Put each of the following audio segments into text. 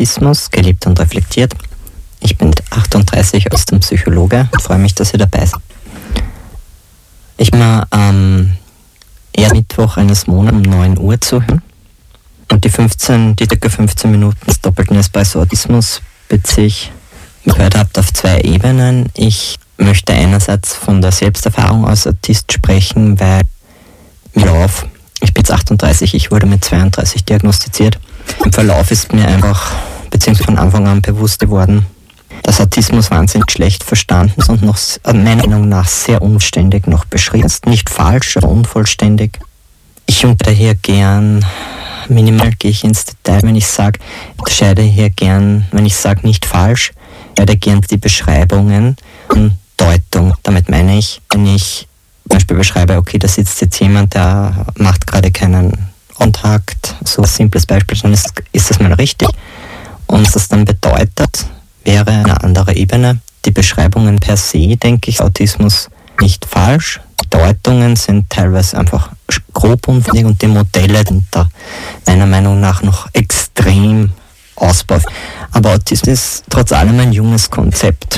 Autismus, gelebt und reflektiert. Ich bin 38, aus dem Psychologe und freue mich, dass ihr dabei seid. Ich bin eher Mittwoch eines Monats um 9 Uhr zu hören. Und die ca. 15 Minuten des doppelten Espresso Autismus beziehe ich, wie ihr gehört habt, auf 2 Ebenen. Ich möchte einerseits von der Selbsterfahrung als Autist sprechen, weil ich bin jetzt 38, ich wurde mit 32 diagnostiziert. Im Verlauf ist mir einfach, beziehungsweise von Anfang an bewusst geworden, dass Autismus wahnsinnig schlecht verstanden ist und noch meiner Meinung nach sehr unvollständig noch beschrieben ist. Nicht falsch, aber unvollständig. Ich unterscheide hier gern, minimal gehe ich ins Detail, wenn ich sage, wenn ich sage nicht falsch, werde gern die Beschreibungen und Deutung. Damit meine ich, wenn ich zum Beispiel beschreibe, okay, da sitzt jetzt jemand, der macht gerade keinen Kontakt, so ein simples Beispiel, dann ist das mal richtig. Und was das dann bedeutet, wäre eine andere Ebene. Die Beschreibungen per se, denke ich, Autismus nicht falsch. Die Deutungen sind teilweise einfach grob unfähig und die Modelle sind da meiner Meinung nach noch extrem ausbaufähig. Aber Autismus ist trotz allem ein junges Konzept.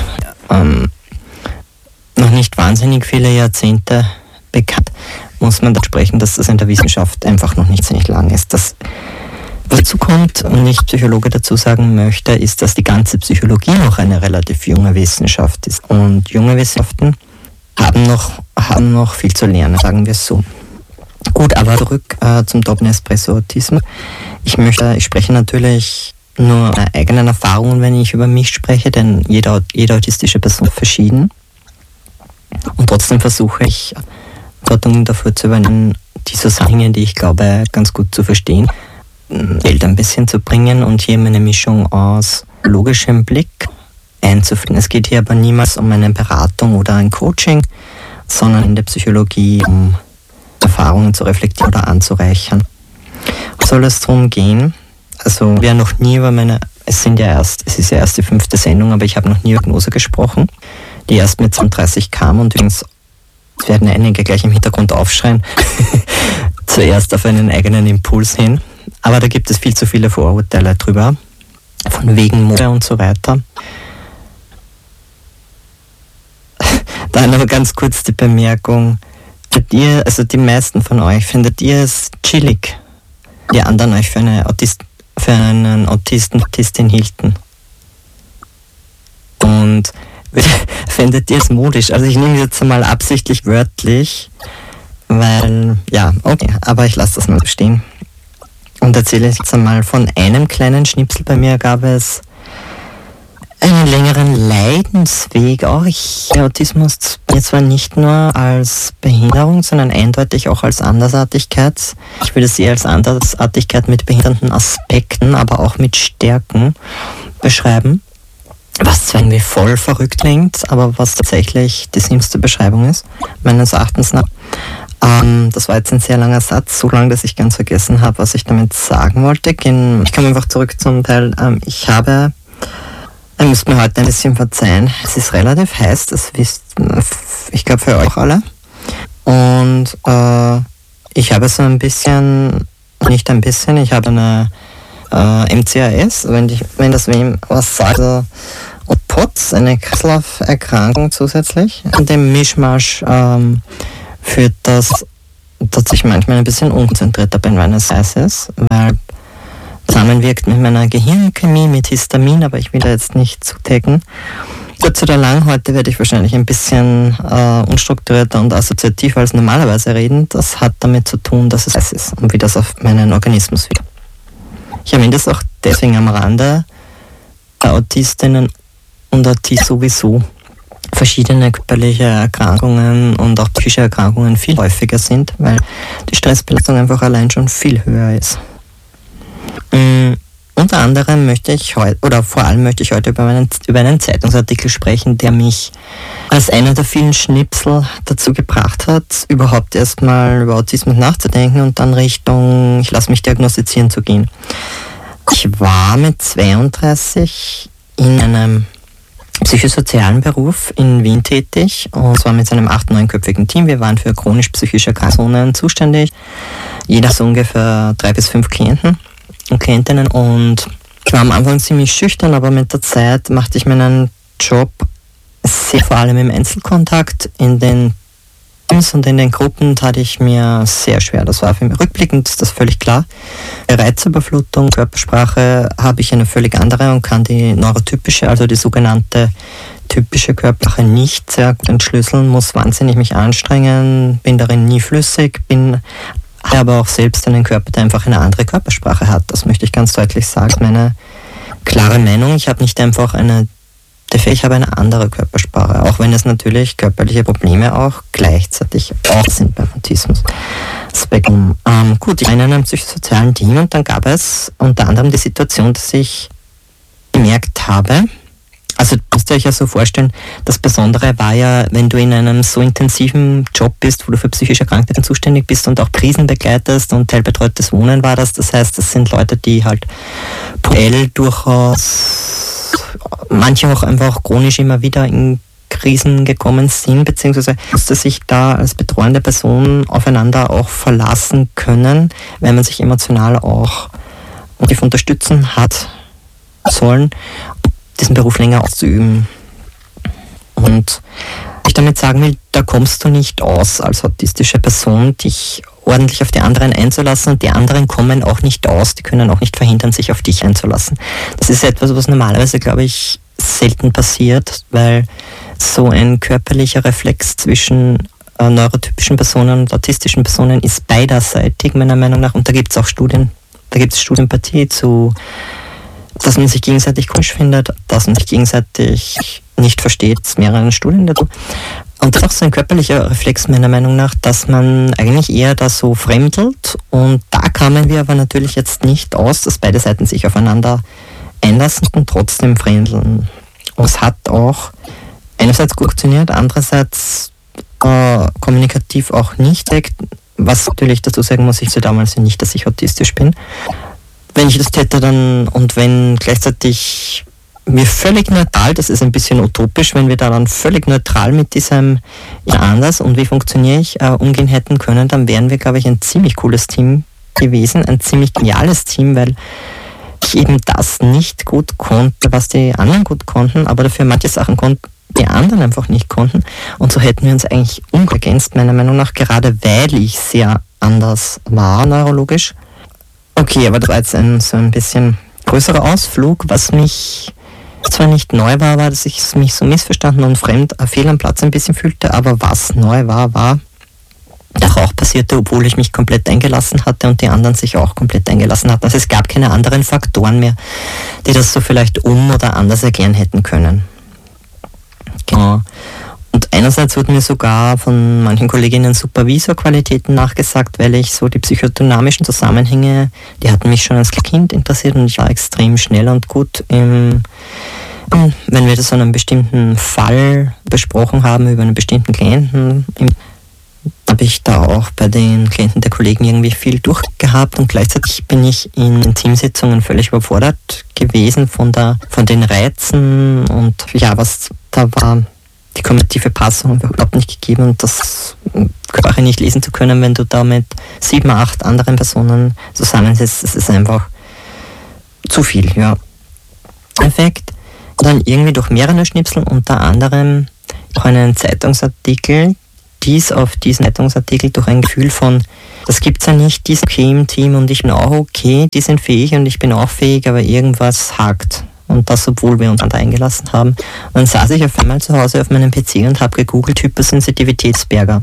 Noch nicht wahnsinnig viele Jahrzehnte bekannt, muss man da sprechen, dass das in der Wissenschaft einfach noch nicht sehr lang ist. Was dazu kommt und ich Psychologe dazu sagen möchte, ist, dass die ganze Psychologie noch eine relativ junge Wissenschaft ist. Und junge Wissenschaften haben noch viel zu lernen, sagen wir es so. Gut, aber zurück zum doppelten Espresso Autismus. Ich spreche natürlich nur meine eigenen Erfahrungen, wenn ich über mich spreche, denn jede autistische Person ist verschieden. Und trotzdem versuche ich, Verantwortung dafür zu übernehmen, die Zusammenhänge, die ich glaube, ganz gut zu verstehen, Geld ein bisschen zu bringen und hier eine Mischung aus logischem Blick einzufinden. Es geht hier aber niemals um eine Beratung oder ein Coaching, sondern in der Psychologie um Erfahrungen zu reflektieren oder anzureichern. Soll es darum gehen, also wir noch nie über es ist ja erst die 5. Sendung, aber ich habe noch nie über Diagnose gesprochen, die erst mit 32 kam und übrigens werden einige gleich im Hintergrund aufschreien, zuerst auf einen eigenen Impuls hin. Aber da gibt es viel zu viele Vorurteile drüber, von wegen Mode und so weiter. Dann aber ganz kurz die Bemerkung, die meisten von euch, findet ihr es chillig, die anderen euch für einen Autistin hielten? Und findet ihr es modisch? Also ich nehme jetzt mal absichtlich wörtlich, weil, ja, okay, aber ich lasse das mal stehen. Und erzähle jetzt einmal von einem kleinen Schnipsel. Bei mir gab es einen längeren Leidensweg auch. Autismus jetzt zwar nicht nur als Behinderung, sondern eindeutig auch als Andersartigkeit. Ich würde sie als Andersartigkeit mit behindernden Aspekten, aber auch mit Stärken beschreiben. Was zwar irgendwie voll verrückt klingt, aber was tatsächlich die sinnvollste Beschreibung ist, meines Erachtens nach. Das war jetzt ein sehr langer Satz, so lang, dass ich ganz vergessen habe, was ich damit sagen wollte. Ich komme einfach zurück zum Teil. Ihr müsst mir heute ein bisschen verzeihen. Es ist relativ heiß, das wisst ich glaube für euch auch alle. Und ich habe so ein bisschen, ich habe eine MCAS, wenn das wem was sagt, und POTS, eine Kreislauferkrankung zusätzlich. In dem Mischmasch führt das, dass ich manchmal ein bisschen unkonzentrierter bin, wenn es heiß ist, weil zusammenwirkt mit meiner Gehirnchemie, mit Histamin, aber ich will da jetzt nicht zudecken. Kurz oder lang, heute werde ich wahrscheinlich ein bisschen unstrukturierter und assoziativer als normalerweise reden. Das hat damit zu tun, dass es heiß ist und wie das auf meinen Organismus wirkt. Ich erwähne das auch deswegen am Rande, bei Autistinnen und Autisten sowieso verschiedene körperliche Erkrankungen und auch psychische Erkrankungen viel häufiger sind, weil die Stressbelastung einfach allein schon viel höher ist. Unter anderem möchte ich heute über einen Zeitungsartikel sprechen, der mich als einer der vielen Schnipsel dazu gebracht hat, überhaupt erstmal über Autismus nachzudenken und dann Richtung, ich lasse mich diagnostizieren zu gehen. Ich war mit 32 in einem psychosozialen Beruf in Wien tätig und zwar mit einem 8-, 9-köpfigen Team. Wir waren für chronisch-psychische Personen zuständig. Jeder so ungefähr 3 bis 5 Klienten und Klientinnen und war am Anfang ziemlich schüchtern, aber mit der Zeit machte ich meinen Job sehr vor allem im Einzelkontakt. In den Teams und in den Gruppen tat ich mir sehr schwer. Das war für mich rückblickend, ist das völlig klar. Bei Reizüberflutung, Körpersprache habe ich eine völlig andere und kann die neurotypische, also die sogenannte typische Körpersprache nicht sehr gut entschlüsseln, muss wahnsinnig mich anstrengen, bin darin nie flüssig, habe aber auch selbst einen Körper, der einfach eine andere Körpersprache hat. Das möchte ich ganz deutlich sagen. Meine klare Meinung, ich habe nicht einfach ich habe eine andere Körpersprache, auch wenn es natürlich körperliche Probleme auch gleichzeitig auch sind beim Autismus. Gut, ich war in einem psychosozialen Team und dann gab es unter anderem die Situation, dass ich gemerkt habe, also müsst ihr euch ja so vorstellen, das Besondere war ja, wenn du in einem so intensiven Job bist, wo du für psychisch Erkrankte zuständig bist und auch Krisen begleitest und teilbetreutes Wohnen war das. Das heißt, das sind Leute, die halt punktuell durchaus, manche auch einfach chronisch immer wieder in Krisen gekommen sind, beziehungsweise musste sich da als betreuende Person aufeinander auch verlassen können, weil man sich emotional auch unterstützen hat sollen, diesen Beruf länger auszuüben. Und ich damit sagen will, da kommst du nicht aus als autistische Person, dich ordentlich auf die anderen einzulassen, und die anderen kommen auch nicht aus, die können auch nicht verhindern, sich auf dich einzulassen. Das ist etwas, was normalerweise, glaube ich, selten passiert, weil so ein körperlicher Reflex zwischen neurotypischen Personen und autistischen Personen ist beiderseitig, meiner Meinung nach, und da gibt es auch Studien, da gibt es Studienempathie zu, dass man sich gegenseitig komisch findet, dass man sich gegenseitig nicht versteht, es mehrere Studien dazu. Und das ist auch so ein körperlicher Reflex meiner Meinung nach, dass man eigentlich eher da so fremdelt, und da kamen wir aber natürlich jetzt nicht aus, dass beide Seiten sich aufeinander einlassen und trotzdem fremdeln. Und es hat auch einerseits gut funktioniert, andererseits kommunikativ auch nicht, was natürlich dazu sagen muss, ich so damals nicht, dass ich autistisch bin. Wenn ich das täte dann, und wenn gleichzeitig mir völlig neutral, das ist ein bisschen utopisch, wenn wir da dann völlig neutral mit diesem anders und wie funktioniere ich umgehen hätten können, dann wären wir, glaube ich, ein ziemlich cooles Team gewesen, ein ziemlich geniales Team, weil ich eben das nicht gut konnte, was die anderen gut konnten, aber dafür manche Sachen konnten, die anderen einfach nicht konnten, und so hätten wir uns eigentlich ergänzt, meiner Meinung nach, gerade weil ich sehr anders war, neurologisch. Okay, aber das war jetzt so ein bisschen größerer Ausflug. Was mich zwar nicht neu war, dass ich mich so missverstanden und fehl am Platz ein bisschen fühlte, aber was neu war, dass auch passierte, obwohl ich mich komplett eingelassen hatte und die anderen sich auch komplett eingelassen hatten. Also es gab keine anderen Faktoren mehr, die das so vielleicht oder anders erklären hätten können. Genau. Und einerseits wurden mir sogar von manchen Kolleginnen Supervisorqualitäten nachgesagt, weil ich so die psychodynamischen Zusammenhänge, die hatten mich schon als Kind interessiert, und ich war extrem schnell und gut wenn wir das an einem bestimmten Fall besprochen haben, über einen bestimmten Klienten, habe ich da auch bei den Klienten der Kollegen irgendwie viel durchgehabt, und gleichzeitig bin ich in Teamsitzungen völlig überfordert gewesen von den Reizen und ja, was da war. Die kommunikative Passung überhaupt nicht gegeben, und das Sprache nicht lesen zu können, wenn du da mit 7, 8 anderen Personen zusammensitzt, das ist einfach zu viel, ja. Effekt. Und dann irgendwie durch mehrere Schnipsel, unter anderem auch einen Zeitungsartikel, auf diesen Zeitungsartikel durch ein Gefühl von, das gibt's ja nicht, die sind okay im Team und ich bin auch okay, die sind fähig und ich bin auch fähig, aber irgendwas hakt. Und das, obwohl wir uns da eingelassen haben. Und dann saß ich auf einmal zu Hause auf meinem PC und habe gegoogelt Hypersensitivitätsberger.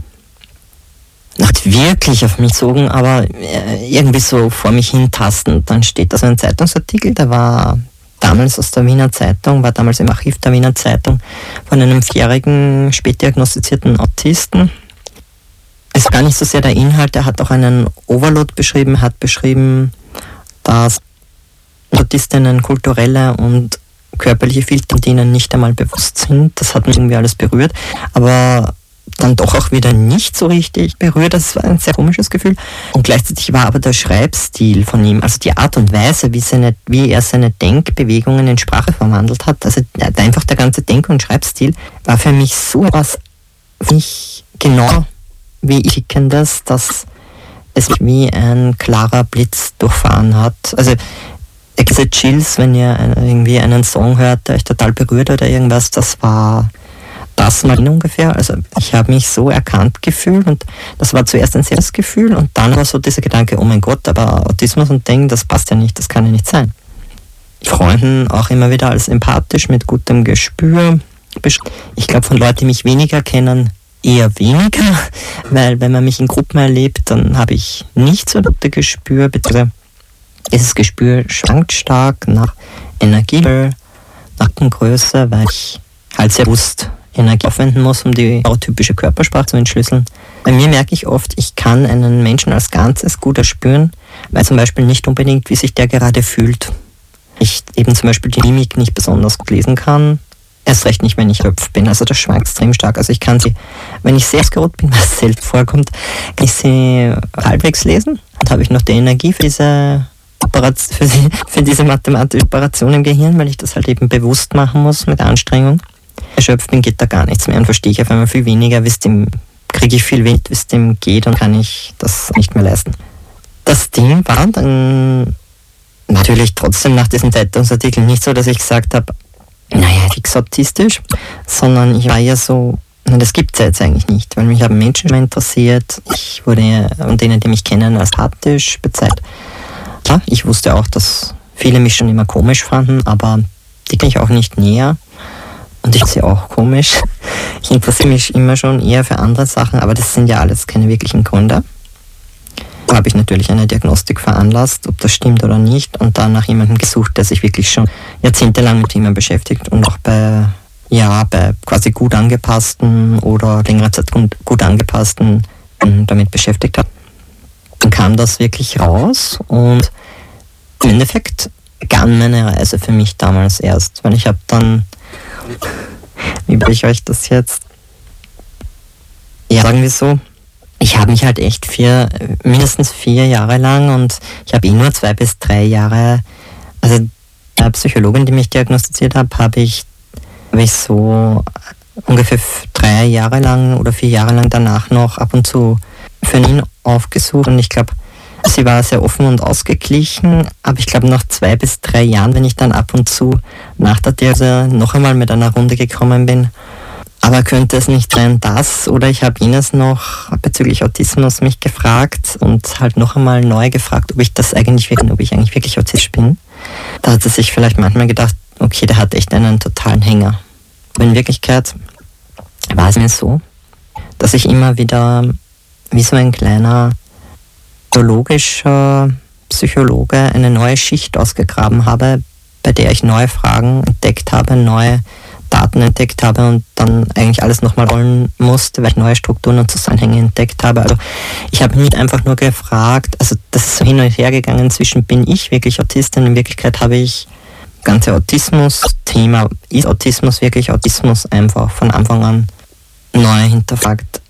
Nicht wirklich auf mich gezogen, aber irgendwie so vor mich hintasten. Dann steht da so ein Zeitungsartikel, der war damals aus der Wiener Zeitung, war damals im Archiv der Wiener Zeitung, von einem 4-jährigen spätdiagnostizierten Autisten. Es ist gar nicht so sehr der Inhalt, er hat auch einen Overload beschrieben, hat beschrieben, dass Autistinnen kulturelle und körperliche Filter, die ihnen nicht einmal bewusst sind. Das hat mich irgendwie alles berührt, aber dann doch auch wieder nicht so richtig berührt. Das war ein sehr komisches Gefühl. Und gleichzeitig war aber der Schreibstil von ihm, also die Art und Weise, wie er seine Denkbewegungen in Sprache verwandelt hat, also einfach der ganze Denk- und Schreibstil, war für mich so etwas, nicht genau wie ich kenne das, dass es wie ein klarer Blitz durchfahren hat. Also Exit Chills, wenn ihr irgendwie einen Song hört, der euch total berührt oder irgendwas, das war das mal ungefähr. Also ich habe mich so erkannt gefühlt und das war zuerst ein sehr das Gefühl und dann war so dieser Gedanke, oh mein Gott, aber Autismus und Ding, das passt ja nicht, das kann ja nicht sein. Freunden auch immer wieder als empathisch mit gutem Gespür. Ich glaube, von Leuten, die mich weniger kennen, eher weniger, weil wenn man mich in Gruppen erlebt, dann habe ich nicht so gute Gespür, beziehungsweise dieses Gespür schwankt stark nach Energie, nach Größe, weil ich halt sehr bewusst Energie aufwenden muss, um die neurotypische Körpersprache zu entschlüsseln. Bei mir merke ich oft, ich kann einen Menschen als Ganzes gut erspüren, weil zum Beispiel nicht unbedingt, wie sich der gerade fühlt. Ich eben zum Beispiel die Mimik nicht besonders gut lesen kann, erst recht nicht, wenn ich erschöpft bin. Also das schwankt extrem stark. Also ich kann sie, wenn ich sehr ausgeruht bin, was selten vorkommt, kann ich sie halbwegs lesen und habe ich noch die Energie für diese mathematische Operation im Gehirn, weil ich das halt eben bewusst machen muss mit Anstrengung. Erschöpft bin, geht da gar nichts mehr und verstehe ich auf einmal viel weniger, kriege ich viel Wind, wie es dem geht und kann ich das nicht mehr leisten. Das Ding war dann natürlich trotzdem nach diesem Zeitungsartikel nicht so, dass ich gesagt habe, naja, fix autistisch, sondern ich war ja so, das gibt es ja jetzt eigentlich nicht, weil mich haben Menschen schon interessiert, ich wurde und denen, die mich kennen, als apathisch bezeichnet. Klar, ich wusste auch, dass viele mich schon immer komisch fanden, aber die kenne ich auch nicht näher und ich finde sie auch komisch. Ich interessiere mich immer schon eher für andere Sachen, aber das sind ja alles keine wirklichen Gründe. Da habe ich natürlich eine Diagnostik veranlasst, ob das stimmt oder nicht, und dann nach jemandem gesucht, der sich wirklich schon jahrzehntelang mit Themen beschäftigt und auch bei quasi gut angepassten oder längere Zeit gut angepassten damit beschäftigt hat. Dann kam das wirklich raus und im Endeffekt begann meine Reise für mich damals erst, weil ich habe dann, wie will ich euch das jetzt, ja, sagen wir so, ich habe mich halt echt mindestens 4 Jahre lang und ich habe nur 2 bis 3 Jahre, also der Psychologin, die mich diagnostiziert hat, habe ich so ungefähr 3 Jahre lang oder 4 Jahre lang danach noch ab und zu für ihn aufgesucht und ich glaube, sie war sehr offen und ausgeglichen, aber ich glaube nach 2 bis 3 Jahren, wenn ich dann ab und zu nach der Diagnose noch einmal mit einer Runde gekommen bin, aber könnte es nicht sein, das, oder ich habe Ines noch bezüglich Autismus mich gefragt und halt noch einmal neu gefragt, ob ich eigentlich wirklich autistisch bin. Da hat sie sich vielleicht manchmal gedacht, okay, der hat echt einen totalen Hänger. Aber in Wirklichkeit war es mir so, dass ich immer wieder wie so ein kleiner biologischer Psychologe eine neue Schicht ausgegraben habe, bei der ich neue Fragen entdeckt habe, neue Daten entdeckt habe und dann eigentlich alles nochmal rollen musste, weil ich neue Strukturen und Zusammenhänge entdeckt habe. Also ich habe nicht einfach nur gefragt, also das ist so hin und her gegangen zwischen, bin ich wirklich Autistin? In Wirklichkeit habe ich das ganze Autismus-Thema, ist Autismus wirklich Autismus, einfach von Anfang an neu hinterfragt.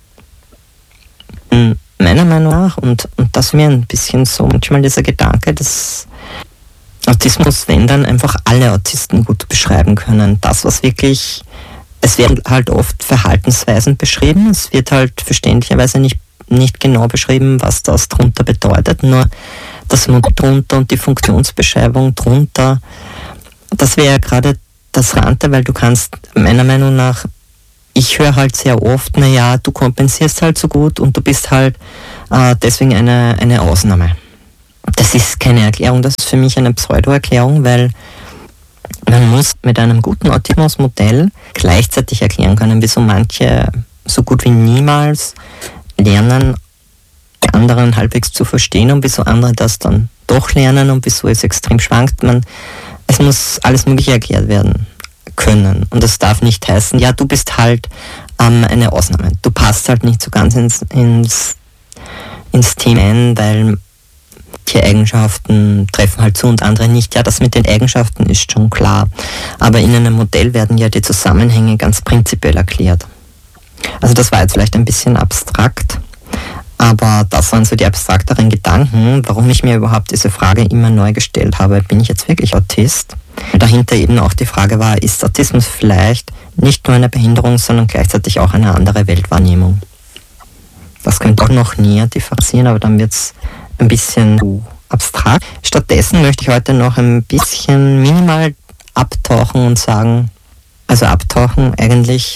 Meiner Meinung nach, und das mir ein bisschen so manchmal dieser Gedanke, dass Autismus, wenn dann einfach alle Autisten gut beschreiben können. Das, was wirklich, es werden halt oft Verhaltensweisen beschrieben, es wird halt verständlicherweise nicht genau beschrieben, was das drunter bedeutet, nur das Modell drunter und die Funktionsbeschreibung drunter, das wäre ja gerade das Rante, weil du kannst, meiner Meinung nach, ich höre halt sehr oft, naja, du kompensierst halt so gut und du bist halt deswegen eine Ausnahme. Das ist keine Erklärung, das ist für mich eine Pseudo-Erklärung, weil man muss mit einem guten Autismus-Modell gleichzeitig erklären können, wieso manche so gut wie niemals lernen, die anderen halbwegs zu verstehen und wieso andere das dann doch lernen und wieso es extrem schwankt. Es muss alles Mögliche erklärt werden können und das darf nicht heißen, ja, du bist halt eine Ausnahme. Du passt halt nicht so ganz ins Thema ein, weil die Eigenschaften treffen halt zu und andere nicht. Ja, das mit den Eigenschaften ist schon klar. Aber in einem Modell werden ja die Zusammenhänge ganz prinzipiell erklärt. Also das war jetzt vielleicht ein bisschen abstrakt, aber das waren so die abstrakteren Gedanken, warum ich mir überhaupt diese Frage immer neu gestellt habe, bin ich jetzt wirklich Autist? Dahinter eben auch die Frage war, ist Autismus vielleicht nicht nur eine Behinderung, sondern gleichzeitig auch eine andere Weltwahrnehmung? Das könnte auch noch näher differenzieren, aber dann wird es ein bisschen abstrakt. Stattdessen möchte ich heute noch ein bisschen minimal abtauchen und sagen, also abtauchen eigentlich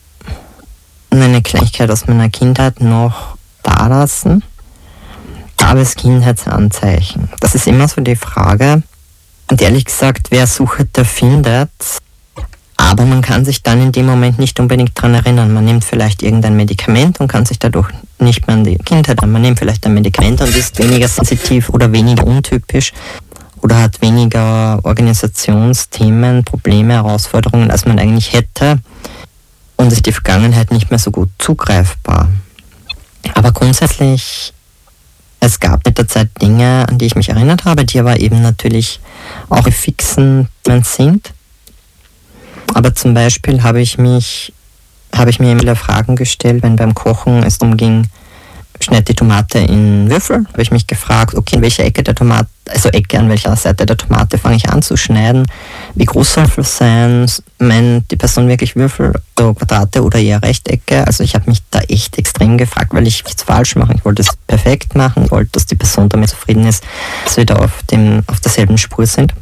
eine Kleinigkeit aus meiner Kindheit noch da lassen. Gab es Kindheitsanzeichen? Das ist immer so die Frage. Und ehrlich gesagt, wer sucht, der findet. Aber man kann sich dann in dem Moment nicht unbedingt daran erinnern. Man nimmt vielleicht irgendein Medikament und kann sich dadurch nicht mehr an die Kindheit erinnern. Man nimmt vielleicht ein Medikament und ist weniger sensitiv oder weniger untypisch oder hat weniger Organisationsthemen, Probleme, Herausforderungen, als man eigentlich hätte. Und ist die Vergangenheit nicht mehr so gut zugreifbar. Aber grundsätzlich, es gab mit der Zeit Dinge, an die ich mich erinnert habe, die aber eben natürlich auch fixen sind. Aber zum Beispiel habe ich mir immer wieder Fragen gestellt, wenn beim Kochen es darum ging, schneid die Tomate in Würfel, habe ich mich gefragt, okay, in welcher Ecke der Tomate, also Ecke an welcher Seite der Tomate fange ich an zu schneiden, wie groß soll Würfel sein, meint die Person wirklich Würfel, so Quadrate oder eher Rechtecke, also ich habe mich da echt extrem gefragt, weil ich nichts falsch machen, ich wollte es perfekt machen, ich wollte, dass die Person damit zufrieden ist, dass wir da auf derselben Spur sind.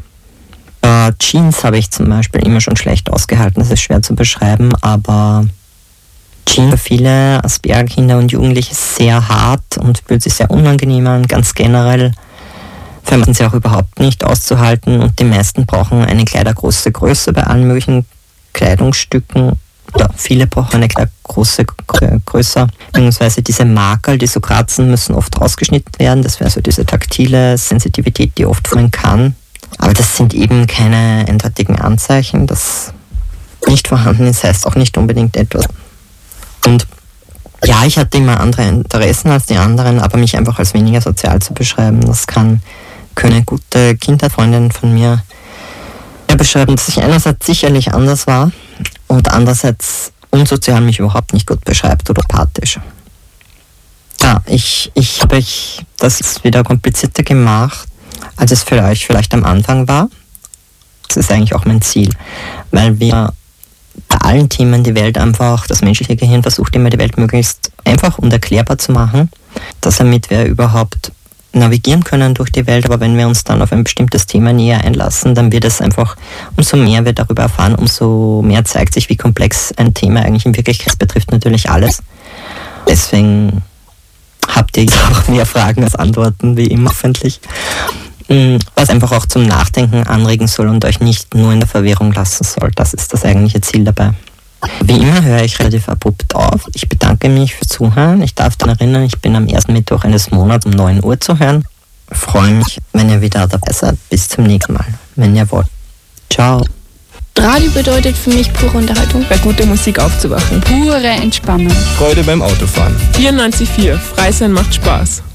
Jeans habe ich zum Beispiel immer schon schlecht ausgehalten, das ist schwer zu beschreiben, aber Jeans für viele Asperger-Kinder und Jugendliche ist sehr hart und fühlt sich sehr unangenehm an, ganz generell. Vermeiden sie auch überhaupt nicht auszuhalten und die meisten brauchen eine Kleidergröße bei allen möglichen Kleidungsstücken. Ja, viele brauchen eine Kleidergröße größer, beziehungsweise diese Makel, die so kratzen, müssen oft rausgeschnitten werden. Das wäre so diese taktile Sensitivität, die oft fallen kann. Aber das sind eben keine eindeutigen Anzeichen. Das nicht vorhanden ist, heißt auch nicht unbedingt etwas. Und ja, ich hatte immer andere Interessen als die anderen, aber mich einfach als weniger sozial zu beschreiben, das können gute Kindheitsfreundinnen von mir beschreiben, dass ich einerseits sicherlich anders war und andererseits unsozial mich überhaupt nicht gut beschreibt oder apathisch. Ja, ich habe das wieder komplizierter gemacht, als es für euch vielleicht am Anfang war. Das ist eigentlich auch mein Ziel, weil wir bei allen Themen die Welt einfach, das menschliche Gehirn versucht immer die Welt möglichst einfach und erklärbar zu machen, damit wir überhaupt navigieren können durch die Welt, aber wenn wir uns dann auf ein bestimmtes Thema näher einlassen, dann wird es einfach, umso mehr wir darüber erfahren, umso mehr zeigt sich, wie komplex ein Thema eigentlich in Wirklichkeit betrifft, natürlich alles. Deswegen habt ihr auch mehr Fragen als Antworten, wie immer hoffentlich. Was einfach auch zum Nachdenken anregen soll und euch nicht nur in der Verwirrung lassen soll. Das ist das eigentliche Ziel dabei. Wie immer höre ich relativ abrupt auf. Ich bedanke mich fürs Zuhören. Ich darf daran erinnern, ich bin am ersten Mittwoch eines Monats um 9 Uhr zu hören. Ich freue mich, wenn ihr wieder dabei seid. Bis zum nächsten Mal, wenn ihr wollt. Ciao. Radio bedeutet für mich pure Unterhaltung. Bei guter Musik aufzuwachen. Pure Entspannung. Freude beim Autofahren. 94.4 Freisein macht Spaß.